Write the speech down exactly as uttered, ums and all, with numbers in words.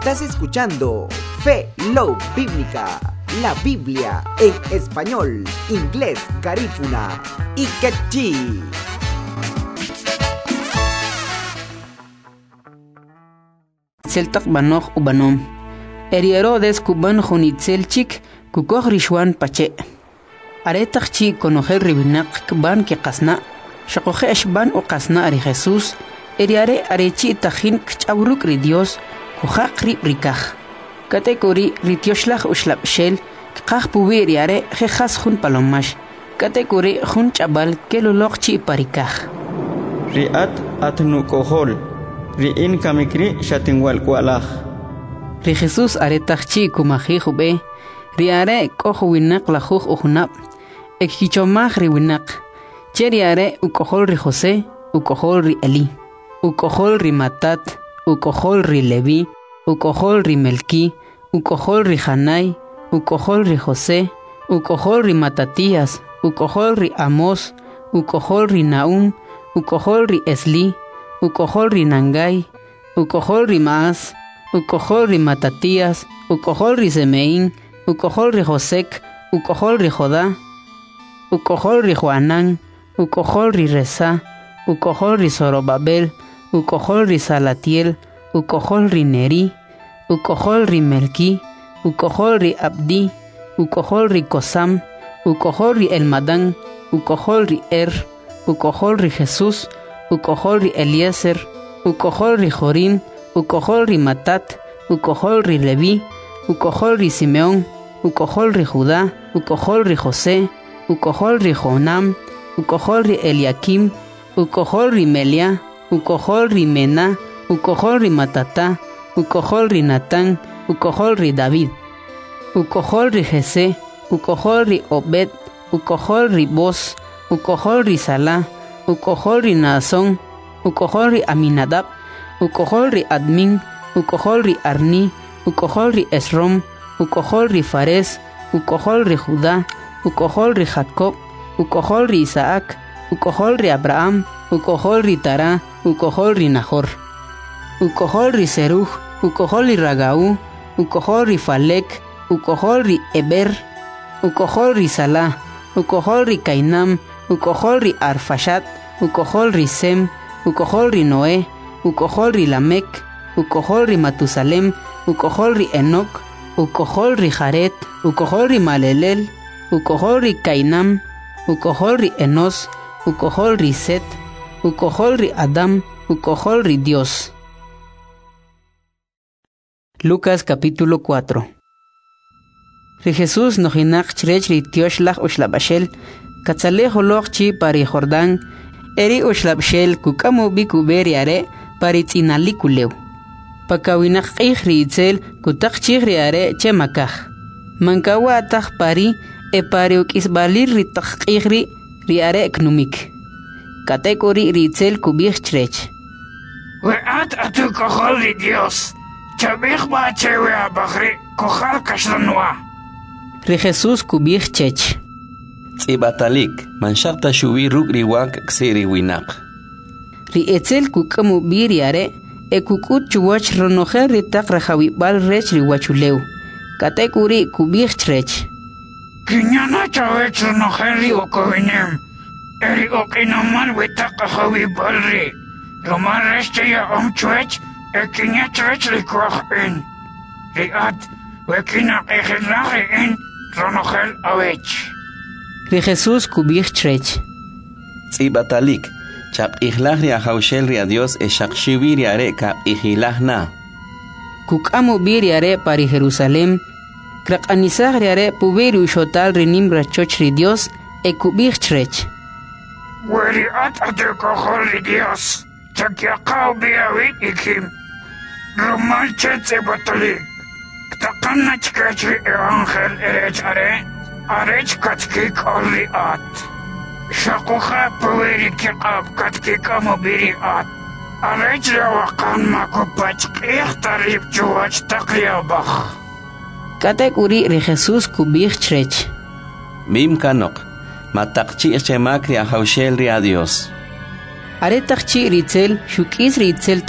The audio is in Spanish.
Estás escuchando Fe Love Bíblica, la Biblia en español, inglés, garífuna y quechí. Seltak banok ubanom. Erierodes kuban junitzelchik kukoh rishwan pache. Aretak chi konogel ribinak kban ke qasna. Shakoje eshban o qasna ari Jesús. Eriare arechi tajin kchauruk ri Dios kujaq ri rikaj. Katekori ritioshlag ushlab shel kqaj puwi eriare jejas jun palomash. Katekori jun chabal kelulok chi parikaj. Riat atnu kohol. Riin kamikri shatingwal kualaj. Ri Jesús aretaj chi kumaji jube. Riare kojo winak la juj ujunab. Ekhichomaj ri winak. Cheriare ukohol ri José, ukohol ri Eli. Ukohol ri Matat, ukohol ri Levi, ukohol ri Melki, ukohol ri Hanai, ukohol ri José, ukohol ri Matatías, ukohol ri Amos, ukohol ri Naum, ukohol ri Esli, ukohol ri Nangai, ukohol ri Maas, ukohol ri Matatías, ukohol ri Semeín, ukohol ri Josek, ukohol ri Jodá, ukohol ri Joanán, ukohol ri Resa, ukohol ri Zorobabel, ukohol ri Salatiel, ukohol ri Neri, ukohol ri Melki, ukohol ri Abdi, ukohol ri Kosam, ukohol ri Elmadán, ukohol ri Er, ukohol ri Jesús, ukohol ri Eliezer, ukohol ri Jorim, ukohol ri Matat, ukohol ri Levi, ukohol ri Simeón, ukohol ri Judá, ukohol ri José, ukohol ri Jonam, ukohol ri Eliakim, ukohol ri Melia, ukohol ri Mena, ukohol ri Matata, ukohol ri Natán, ukohol ri David, ukohol ri Jesé, ukohol ri Obed, ukohol ri Boz, ukohol ri Salá, ukohol ri Naasón, ukohol ri Aminadab, ukohol ri Admin, ukohol ri Arni, ukohol ri Esrom, ukohol ri Fares, ukohol ri Judá, ukohol ri Jacob, ukohol ri Isaac, ukohol ri Abraham, ukohol ri Tará, ukohol ri Nahor, ukohol ri Seruj, ukohol ri Ragaú, ukohol ri Falek, ukohol ri Eber, ukohol ri Salá, ukohol ri Cainam, ukohol ri Arfashat, ukohol ri Sem, ukohol ri Noé, ukohol ri Lamek, ukohol ri Matusalem, ukohol ri Enoc, ukohol ri Jaret, ukohol ri Malelel, ukohol ri Cainam, ukohol ri Enos, ukohol ri Set, ukohol ri Adam, ukohol ri Dios. Lucas capítulo cuatro. Ri Jesús nojinak chrech ri tioshlag ushlabashel, katzale holog chi pari Jordán, eri ushlabshel kukamu bikuberi are pari tzinalikuleu. Pakawinak qih ri itzel kutak chih ri are chemakaj. Mankawa ataj pari e pari ukisbalir ri taqqih ri ri are knumik. Katekori ri itzel kubih chrech. Weat atu kohol ri Dios. Chabih ba chewe abagri kohal kashanwa. Ri Jesús kubih chech. Tsibatalik manshakta shuwi ruk ri wak ksiri winak. Ri etzel kukamu biri are e kukut chuwach ronojer ri tak rajawibal rech ri wachuleu. Katekori kubih chrech. Kinyana chawech ronojer ri okowinem. Eri okinaman witak rajawibal ri. Roman reste ya omchwech e kinya chwech ri kwach in. Ri at wekina egelari in ronojer awech. Ri Jesús kubih chrech. Tsibatalik chap ihlah ri ahawshel ri a Dios e shakshiwi ri are ka ihilah na. Kukamu biri are pari Jerusalem, krak anisah ri are puberi ushotal ri nimbra choch ri Dios e kubih chrech. Weri at atu kohol ri Dios. Chakyakaw biyawit ikim. Roman chetze batalik. Ktakanna chkachri e angel erech are. Arech katkik olri at. Shakuha paweri kikab katkik amubiri at. Arech rawakan makupach kih tarip chuwach takyabach. Katek uri ri Jesús kubih chrech. Mim kanok. Matakchi chemakri ahawshel ri a Dios. Aretak chi ritzel, shukis ritzel